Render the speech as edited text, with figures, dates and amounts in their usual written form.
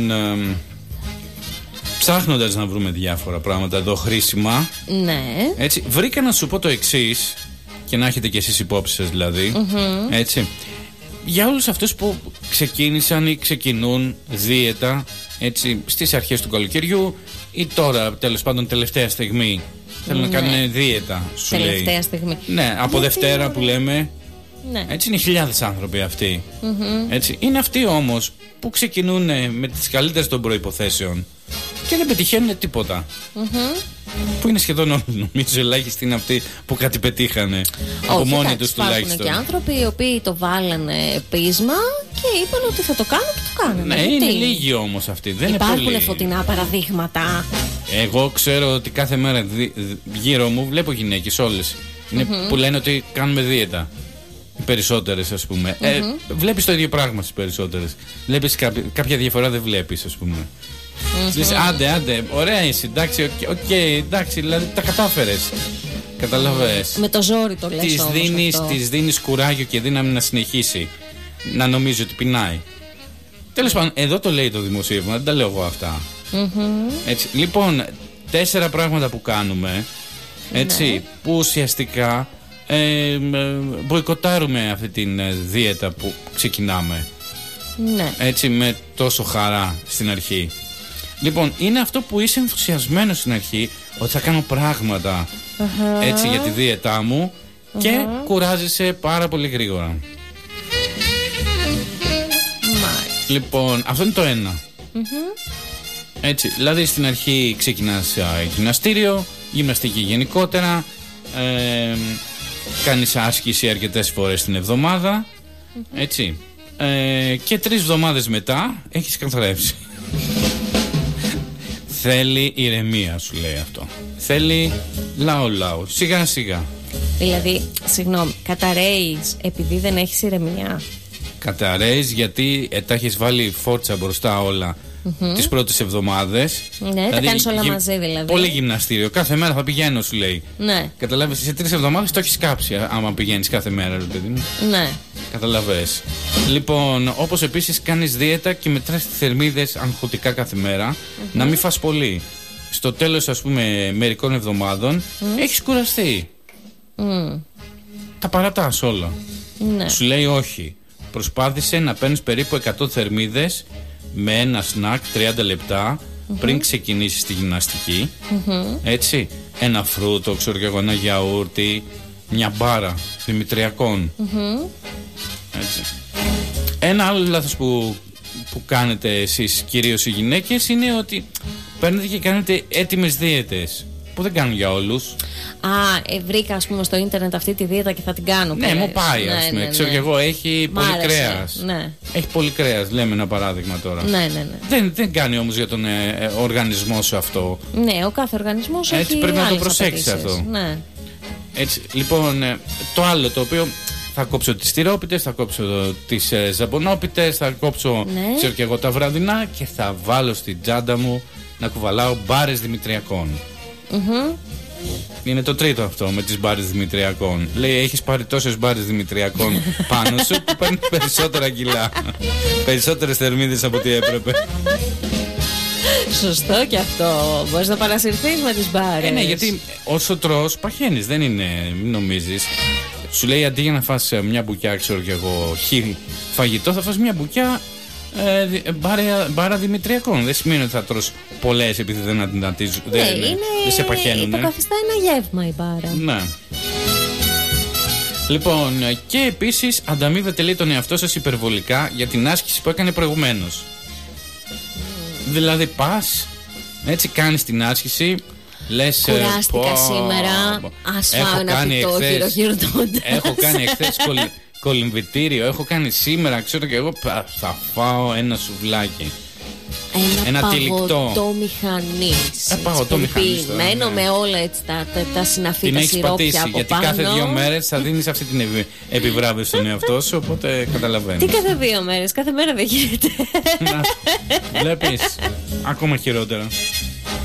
Ψάχνοντας να βρούμε διάφορα πράγματα εδώ χρήσιμα. Ναι. Έτσι, βρήκα να σου πω το εξής, και να έχετε κι εσείς υπόψη σας δηλαδή. Έτσι. Για όλους αυτούς που ξεκίνησαν ή ξεκινούν δίαιτα, έτσι, στις αρχές του καλοκαιριού ή τώρα, τέλος πάντων, τελευταία στιγμή. Θέλουν να κάνουν δίαιτα, σου λέει. Τελευταία στιγμή. Ναι, από Δευτέρα που λέμε. Ναι. Έτσι είναι χιλιάδες άνθρωποι αυτοί. Έτσι. Είναι αυτοί όμως που ξεκινούν με τις καλύτερες των προϋποθέσεων και δεν πετυχαίνουν τίποτα. Που είναι σχεδόν όλοι, νομίζω, ελάχιστοι είναι αυτοί που κάτι πετύχανε. Από μόνοι τους τουλάχιστον. Υπάρχουν και άνθρωποι οι οποίοι το βάλανε πείσμα και είπαν ότι θα το κάνω και το κάνανε. Ναι, είναι λίγοι όμως αυτοί. Δεν υπάρχουν είναι φωτεινά παραδείγματα. Εγώ ξέρω ότι κάθε μέρα γύρω μου βλέπω γυναίκες όλες που λένε ότι κάνουμε δίαιτα. Οι περισσότερες, ας πούμε. Βλέπεις το ίδιο πράγμα στις περισσότερες. Βλέπεις κάποια διαφορά, δεν βλέπεις, ας πούμε. Λες, άντε, ωραία είσαι, εντάξει, εντάξει, δηλαδή τα κατάφερες. Καταλαβες. Με το ζόρι το λες όμως. Της δίνεις κουράγιο και δύναμη να συνεχίσει. Να νομίζει ότι πεινάει. Τέλος πάντων, εδώ το λέει το δημοσίευμα, δεν τα λέω εγώ αυτά. Έτσι, λοιπόν, 4 πράγματα που κάνουμε, έτσι, που ουσιαστικά μποϊκοτάρουμε αυτή την δίαιτα που ξεκινάμε. Ναι. Έτσι, με τόσο χαρά στην αρχή. Λοιπόν, είναι αυτό που είσαι ενθουσιασμένος στην αρχή, ότι θα κάνω πράγματα έτσι για τη δίαιτά μου και κουράζεσαι πάρα πολύ γρήγορα. Λοιπόν, αυτό είναι το ένα. Έτσι, δηλαδή στην αρχή ξεκινάς γυμναστήριο, γυμναστική γενικότερα, κάνεις άσκηση αρκετές φορές την εβδομάδα, έτσι, και 3 εβδομάδες μετά έχεις καθαρέψει. Θέλει ηρεμία, σου λέει αυτό. Θέλει λαό, σιγά σιγά. Δηλαδή, συγγνώμη, καταραίεις επειδή δεν έχεις ηρεμία? Καταραίεις γιατί τα έχεις βάλει φόρτσα μπροστά όλα τις πρώτες εβδομάδες. Ναι, δηλαδή, τα κάνεις όλα μαζί δηλαδή. Πολύ γυμναστήριο, κάθε μέρα θα πηγαίνω, σου λέει. Ναι. Καταλάβεις, σε 3 εβδομάδες το έχεις κάψει άμα πηγαίνεις κάθε μέρα, ρε παιδί μου. Ναι. Καταλαβες. Λοιπόν, όπως επίσης κάνεις δίαιτα και μετράς θερμίδες αγχωτικά κάθε μέρα, να μην φας πολύ. Στο τέλος, ας πούμε, μερικών εβδομάδων έχεις κουραστεί. Τα παρατάς όλα. Ναι. Σου λέει όχι. Προσπάθησε να παίρνεις περίπου 100 θερμίδες με ένα σνακ 30 λεπτά πριν ξεκινήσεις τη γυμναστική. Έτσι. Ένα φρούτο, ξέρω και εγώ, ένα γιαούρτι, μια μπάρα δημητριακών. Έτσι. Ένα άλλο λάθος που κάνετε εσείς, κυρίως οι γυναίκες, είναι ότι παίρνετε και κάνετε έτοιμες δίαιτες που δεν κάνουν για όλους. Βρήκα, ας πούμε, στο ίντερνετ αυτή τη δίαιτα και θα την κάνω. Ναι, μου πάει, ας πούμε. Ξέρω και εγώ, έχει πολύ κρέας. Ναι. Έχει πολύ κρέας, λέμε ένα παράδειγμα τώρα. Ναι. Δεν κάνει όμως για τον οργανισμό σου αυτό. Ναι, ο κάθε οργανισμός έχει. Έτσι, πρέπει να το προσέξεις αυτό. Ναι. Έτσι, λοιπόν, το άλλο το οποίο. Θα κόψω τις τυρόπιτες, θα κόψω τις ζαμπονόπιτες, θα κόψω, ξέρω και εγώ, τα βραδινά και θα βάλω στην τσάντα μου να κουβαλάω μπάρες δημητριακών. Είναι το τρίτο αυτό με τις μπάρες δημητριακών. Λέει, έχεις πάρει τόσες μπάρες δημητριακών πάνω σου που παίρνει περισσότερα κιλά. Περισσότερες θερμίδες από ό,τι έπρεπε. Σωστό και αυτό. Μπορείς να παρασυρθείς με τις μπάρες. Ναι, γιατί όσο τρως παχαίνεις, δεν είναι, μην νομίζεις. Σου λέει, αντί για να φας μια μπουκιά, ξέρω και εγώ, φαγητό, θα φας μια μπουκιά μπάρα δημητριακών. Δεν σημαίνει ότι θα τρως πολλές επειδή δεν αδυνατίζουν. Ναι, δεν σε παχαίνουν. Υποκαθιστά ένα γεύμα η μπάρα. Ναι. Λοιπόν, και επίσης ανταμείβετε, λέει, τον εαυτό σας υπερβολικά για την άσκηση που έκανε προηγουμένως. Δηλαδή πας, έτσι κάνεις την άσκηση. Λες, κουράστηκα σήμερα. Ας φάω ένα φυτό χειροκυροτώντα. Έχω κάνει εχθές κολυμβητήριο. Έχω κάνει σήμερα, ξέρω και εγώ, θα φάω ένα σουβλάκι. Ένα παγωτό μηχανής. Παγωτό μηχανής. Μένω με όλα έτσι τα συναφή, τα σιρόπια από γιατί πάνω. κάθε 2 μέρες θα δίνεις αυτή την επιβράβευση στον εαυτό σου, οπότε καταλαβαίνεις. Τι κάθε 2 μέρες, κάθε μέρα δεν γίνεται. Βλέπεις, ακόμα χειρότερα.